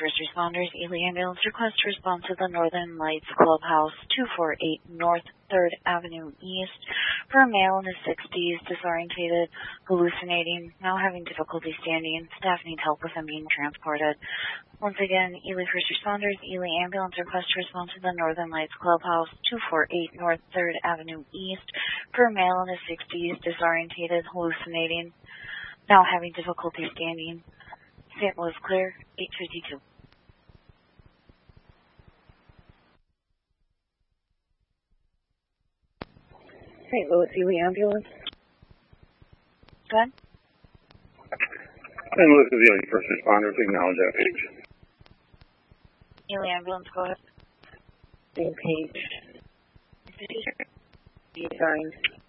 First Responders, Ely Ambulance request to respond to the Northern Lights Clubhouse, 248 North 3rd Avenue East, for a male in his 60s, disorientated, hallucinating, now having difficulty standing. Staff needs help with him being transported. Once again, Ely First Responders, Ely Ambulance request to respond to the Northern Lights Clubhouse, 248 North 3rd Avenue East, for a male in his 60s, disorientated, hallucinating, now having difficulty standing. Sample is clear, 852. St. Louis Ely Ambulance. Go ahead. St. Louis is Ely First Responders. Acknowledge that page. Ely Ambulance, go ahead. Same page. Signed.